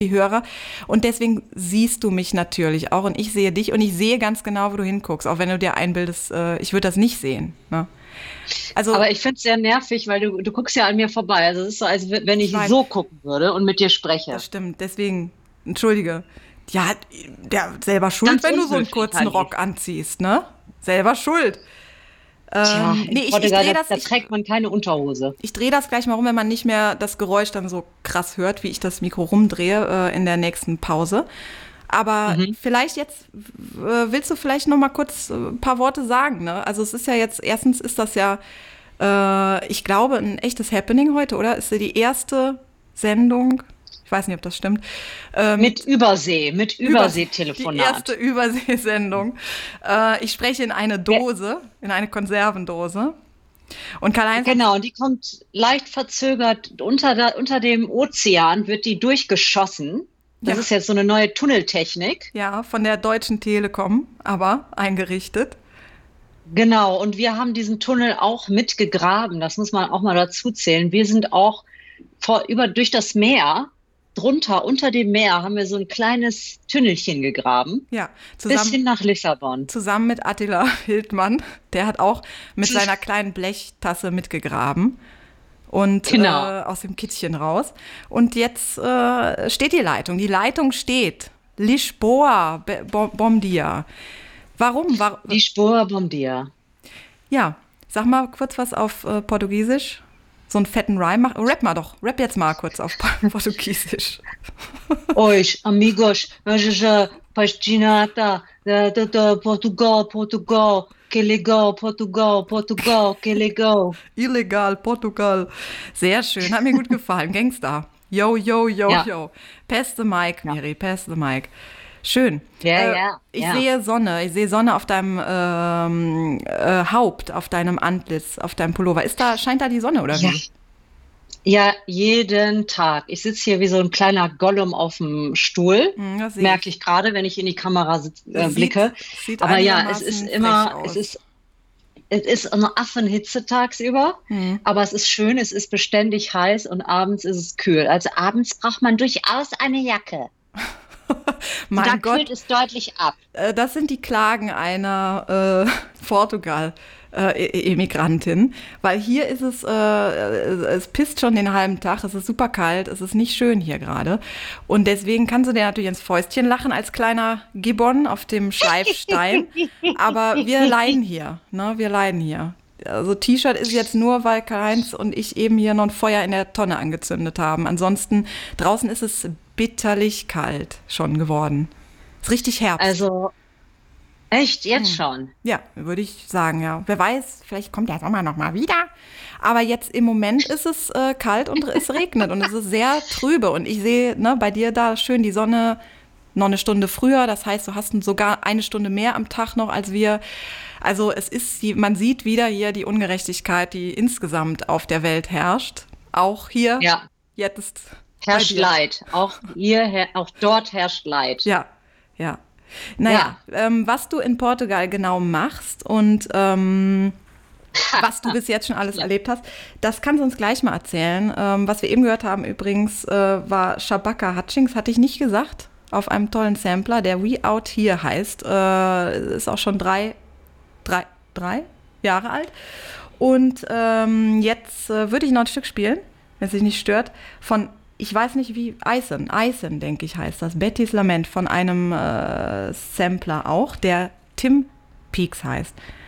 die Hörer. Und deswegen siehst du mich natürlich auch und ich sehe dich und ich sehe ganz genau, wo du hinguckst, auch wenn du dir einbildest, ich würde das nicht sehen. Ne? Also, Aber ich finde es sehr nervig, weil du guckst ja an mir vorbei. Also es ist so, als wenn ich ich weiß, so gucken würde und mit dir das spreche. stimmt. Deswegen, entschuldige. Ja, der selber schuld, Ganz wenn du so einen unhöflich, kurzen Heidi. Rock anziehst, ne? Selber schuld. Tja, Nee, in Portugal, drehe da trägt man keine Unterhose. ich drehe das gleich mal rum, wenn man nicht mehr das Geräusch dann so krass hört, wie ich das Mikro rumdrehe in der nächsten Pause. Aber Mhm. vielleicht jetzt, willst du vielleicht noch mal kurz ein paar Worte sagen, ne? Also es ist ja jetzt, erstens ist das ja, ich glaube, ein echtes Happening heute, oder? Ist ja die erste Sendung, ich weiß nicht, ob das stimmt, Mit die erste Überseetelefonat. Überseesendung. Ich spreche in eine Ja, Dose, in eine Konservendose. Und Karl-Heinz hat, genau, und die kommt leicht verzögert unter dem Ozean, wird die durchgeschossen. Das ja, ist jetzt so eine neue Tunneltechnik. ja, von der Deutschen Telekom, aber eingerichtet. Genau, und wir haben diesen Tunnel auch mitgegraben. Das muss man auch mal dazu zählen. Wir sind auch durch das Meer, drunter, unter dem Meer, haben wir so ein kleines Tünnelchen gegraben, Ja, bis hin nach Lissabon. zusammen mit Attila Hildmann. Der hat auch mit seiner kleinen Blechtasse mitgegraben und Genau. aus dem Kittchen raus. Und jetzt steht die Leitung. Die Leitung steht. Lisboa, Bom dia. Warum? Lisboa, bom dia. Ja, sag mal kurz was auf Portugiesisch. So einen fetten Rhyme. Rap mal doch. Rap jetzt mal kurz auf Portugiesisch. Oi, amigos, hoje pastinata, Portugal, Portugal, que legal, Portugal, Portugal, que legal. Illegal, Portugal. Sehr schön, hat mir gut gefallen. Gangster. Yo, yo, yo, Ja, yo. Pass the mic, ja, Miri, pass the mic. Schön. ja, ja, ja. Ich sehe Sonne auf deinem Haupt, auf deinem Antlitz, auf deinem Pullover. Scheint da die Sonne oder Ja, wie? ja, jeden Tag. Ich sitze hier wie so ein kleiner Gollum auf dem Stuhl, Das sehe merke ich. ich gerade, wenn ich in die Kamera Das blicke. sieht Aber ja, es ist einigermaßen frech immer, aus. es ist eine Affenhitze tagsüber, aber es ist schön, es ist beständig heiß und abends ist es kühl. Also abends braucht man durchaus eine Jacke. Also da Mein kühlt Gott, es deutlich ab. das sind die Klagen einer Portugal-Immigrantin, weil hier ist es pisst schon den halben Tag, es ist super kalt, es ist nicht schön hier gerade. Und deswegen kannst du dir natürlich ins Fäustchen lachen als kleiner Gibbon auf dem Schleifstein. Aber wir leiden hier, ne? Wir leiden hier. Also T-Shirt ist jetzt nur, weil Karl-Heinz und ich eben hier noch ein Feuer in der Tonne angezündet haben. Ansonsten draußen ist es bitterlich kalt schon geworden. Ist richtig Herbst. Also echt, jetzt schon. Ja, würde ich sagen, ja. Wer weiß, vielleicht kommt der Sommer noch mal wieder. Aber jetzt im Moment ist es kalt und es regnet und es ist sehr trübe. Und ich sehe ne, bei dir da schön die Sonne noch eine Stunde früher. Das heißt, du hast sogar eine Stunde mehr am Tag noch als wir. Also man sieht wieder hier die Ungerechtigkeit, die insgesamt auf der Welt herrscht. Auch hier, Ja, jetzt bei herrscht dir. Leid. Auch hier, auch dort herrscht Leid. Ja, ja. Naja, Ja. was du in Portugal genau machst und was du bis jetzt schon alles Ja. erlebt hast, das kannst du uns gleich mal erzählen. Was wir eben gehört haben übrigens, war Shabaka Hutchings, hatte ich nicht gesagt, auf einem tollen Sampler, der We Out Here heißt. Ist auch schon drei Jahre alt. Und jetzt würde ich noch ein Stück spielen, wenn es dich nicht stört, von, ich weiß nicht wie, Eisen, denke ich, heißt das. Bettys Lament von einem Sampler auch, der Tim Peaks heißt.